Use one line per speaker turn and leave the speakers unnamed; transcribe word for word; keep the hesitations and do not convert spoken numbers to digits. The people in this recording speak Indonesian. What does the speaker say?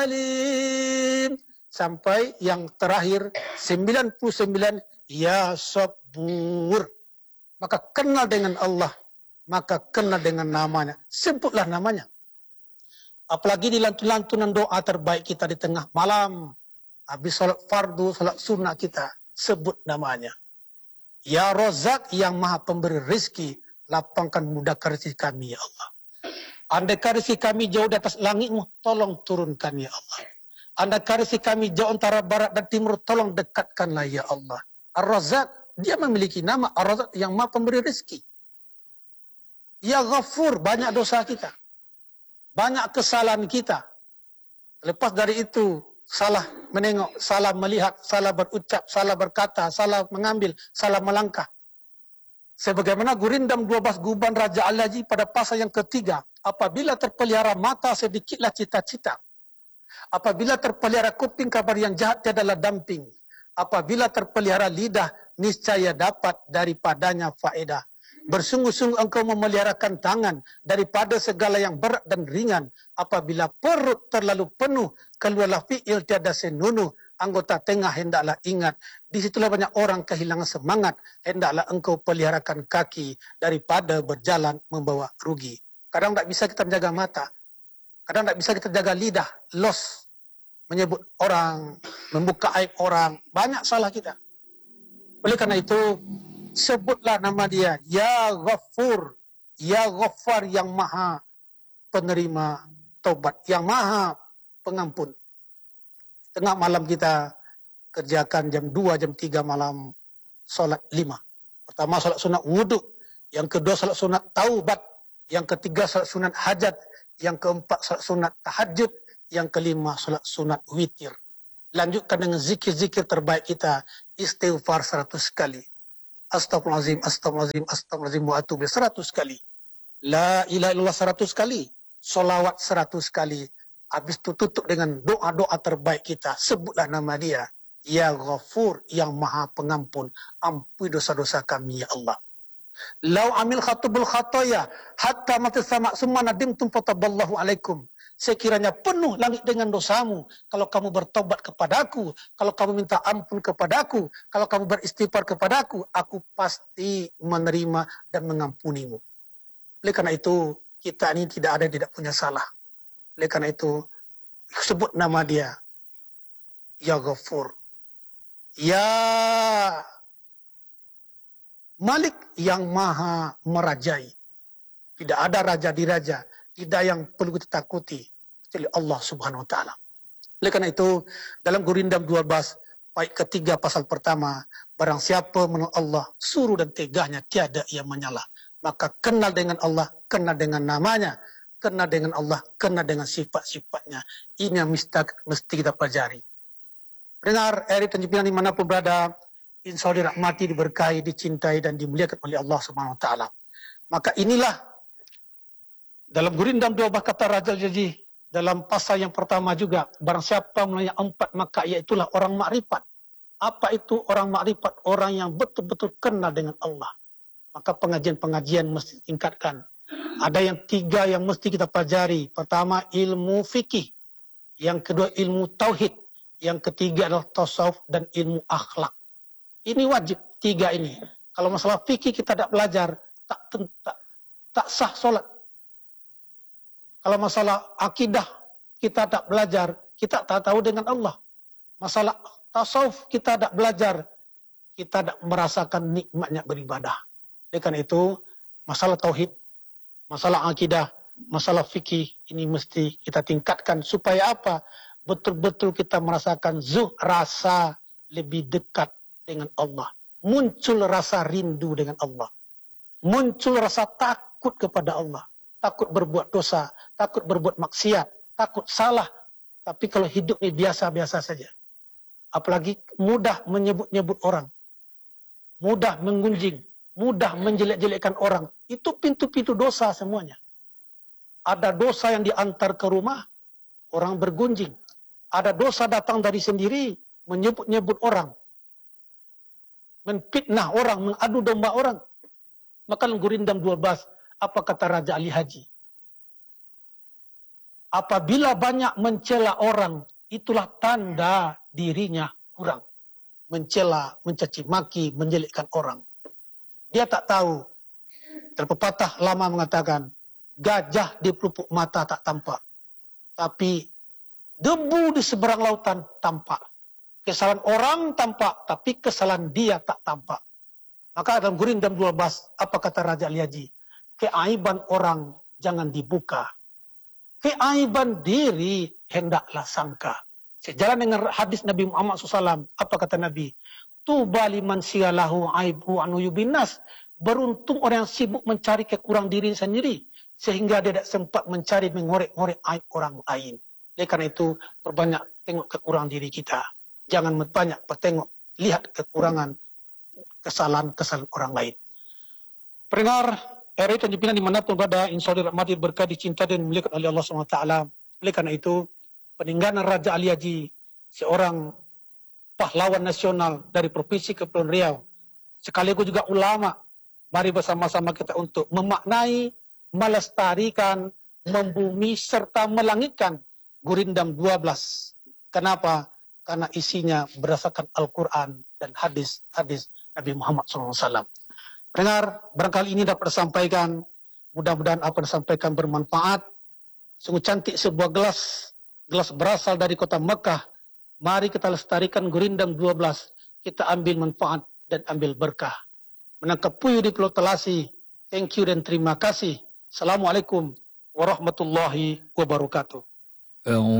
Alim. Sampai yang terakhir sembilan puluh sembilan ya sabur. Maka kenal dengan Allah, maka kenal dengan namanya, sebutlah namanya. Apalagi di lantunan doa terbaik kita di tengah malam, habis salat fardu, salat sunnah kita, sebut namanya. Ya Razak yang maha pemberi rezeki, lapangkan mudahkan rezeki kami ya Allah. Andaikan rezeki kami jauh di atas langitmu, tolong turunkan ya Allah. Andaikan rezeki kami jauh antara barat dan timur, tolong dekatkanlah ya Allah. Ar-Razak, dia memiliki nama Ar-Razak yang maha pemberi rezeki. Ya Ghafur, banyak dosa kita. Banyak kesalahan kita. Lepas dari itu, salah menengok, salah melihat, salah berucap, salah berkata, salah mengambil, salah melangkah. Sebagaimana gurindam dua belas guban Raja Al-Haji pada pasal yang ketiga, apabila terpelihara mata sedikitlah cita-cita. Apabila terpelihara kuping kabar yang jahat tiadalah damping. Apabila terpelihara lidah niscaya dapat daripadanya faedah. Bersungguh-sungguh engkau memeliharakan tangan daripada segala yang berat dan ringan. Apabila perut terlalu penuh, keluarlah fi'il tiada senunu. Anggota tengah hendaklah ingat. Disitulah banyak orang kehilangan semangat. Hendaklah engkau peliharakan kaki daripada berjalan membawa rugi. Kadang tak bisa kita menjaga mata. Kadang tak bisa kita jaga lidah. Los. Menyebut orang. Membuka aib orang. Banyak salah kita. Oleh karena itu, sebutlah nama dia. Ya Ghafur. Ya Ghaffar yang maha penerima taubat. Yang maha pengampun. Tengah malam kita kerjakan jam dua, jam tiga malam solat lima. Pertama solat sunat wudhu. Yang kedua solat sunat taubat. Yang ketiga solat sunat hajat. Yang keempat solat sunat tahajud. Yang kelima solat sunat witir. Lanjutkan dengan zikir-zikir terbaik kita. Istighfar seratus kali. Astagfirullahaladzim, astagfirullahaladzim, astagfirullahaladzim, wa atubu seratus kali. La ilaha illallah seratus kali. Solawat seratus kali. Habis itu tutup dengan doa-doa terbaik kita. Sebutlah nama dia. Ya Ghafur, yang maha pengampun. Ampuni dosa-dosa kami ya Allah. Lau amil khatubul khataya. Hatta mati sama summa nadimtum fataballahu alaikum. Sekiranya penuh langit dengan dosamu, kalau kamu bertobat kepadaku, kalau kamu minta ampun kepadaku, kalau kamu beristighfar kepadaku, aku pasti menerima dan mengampunimu. Oleh karena itu, kita ini tidak ada yang tidak punya salah. Oleh karena itu, sebut nama dia. Ya Ghafur. Ya Malik yang maha merajai. Tidak ada raja di raja. Tidak yang perlu kita takuti. Kecuali Allah subhanahu wa ta'ala. Oleh karena itu, dalam Gurindam dua belas, bait ketiga pasal pertama, barang siapa menurut Allah, suruh dan tegahnya tiada yang menyalah. Maka kenal dengan Allah, kenal dengan namanya, kenal dengan Allah, kenal dengan sifat-sifatnya. Ini yang mesti, mesti kita pelajari. Dengar, Eri Tanjung dimanapun berada, insya Allah dirahmati, diberkahi, dicintai, dan dimuliakan oleh Allah subhanahu wa ta'ala. Maka inilah dalam Gurindam dua belas kata Raja Al-Haji, dalam pasal yang pertama juga, barang siapa menanya empat, maka iaitulah orang makrifat. Apa itu orang makrifat? Orang yang betul-betul kenal dengan Allah. Maka pengajian-pengajian mesti tingkatkan. Ada yang tiga yang mesti kita pelajari. Pertama, ilmu fikih. Yang kedua, ilmu tauhid. Yang ketiga adalah tasawuf dan ilmu akhlak. Ini wajib, tiga ini. Kalau masalah fikih kita tidak belajar, tak, tak, tak sah solat. Kalau masalah akidah kita tak belajar, kita tak tahu dengan Allah. Masalah tasawuf kita tak belajar, kita tak merasakan nikmatnya beribadah. Oleh karena itu, masalah tauhid, masalah akidah, masalah fikih ini mesti kita tingkatkan supaya apa? Betul-betul kita merasakan zuh, rasa lebih dekat dengan Allah. Muncul rasa rindu dengan Allah. Muncul rasa takut kepada Allah. Takut berbuat dosa, takut berbuat maksiat, takut salah. Tapi kalau hidup ini biasa-biasa saja. Apalagi mudah menyebut-nyebut orang. Mudah mengunjing, mudah menjelek-jelekkan orang. Itu pintu-pintu dosa semuanya. Ada dosa yang diantar ke rumah, orang bergunjing. Ada dosa datang dari sendiri, menyebut-nyebut orang. Menfitnah orang, mengadu domba orang. Maka Gurindam dua belas, apa kata Raja Ali Haji? Apabila banyak mencela orang, itulah tanda dirinya kurang. Mencela, mencaci maki, menjelekkan orang. Dia tak tahu. Terpepatah lama mengatakan, gajah di pelupuk mata tak tampak. Tapi debu di seberang lautan tampak. Kesalahan orang tampak, tapi kesalahan dia tak tampak. Maka dalam Gurindam dua belas, apa kata Raja Ali Haji? Keaiban orang jangan dibuka. Keaiban diri hendaklah sangka. Sejalan dengan hadis Nabi Muhammad shallallahu alaihi wasallam, apa kata Nabi? Tuba liman siyalahu aibu anu yubinas. Beruntung orang yang sibuk mencari kekurang diri sendiri, sehingga dia tidak sempat mencari mengorek-ngorek aib orang lain. Oleh karena itu, perbanyak tengok kekurang diri kita. Jangan banyak bertengok, lihat kekurangan, kesalahan-kesalahan orang lain. Pendengar R R I Tanjung Pinang dimanapun berada, insya Allah dirahmati, berkah, dicinta dan dimuliakan oleh Allah subhanahu wa taala. Oleh karena itu, peninggalan Raja Ali Haji, seorang pahlawan nasional dari Provinsi Kepulauan Riau, sekaligus juga ulama, mari bersama-sama kita untuk memaknai, melestarikan, membumi, serta melangitkan Gurindam dua belas. Kenapa? Karena isinya berdasarkan Al-Quran dan hadis-hadis Nabi Muhammad shallallahu alaihi wasallam. Pendengar, barangkali ini dapat disampaikan, mudah-mudahan apa yang disampaikan bermanfaat. Sungguh cantik sebuah gelas, gelas berasal dari kota Mekah. Mari kita lestarikan Gurindam dua belas, kita ambil manfaat dan ambil berkah. Menangkap puyuh di Pulau Telasi, thank you dan terima kasih. Assalamualaikum warahmatullahi wabarakatuh.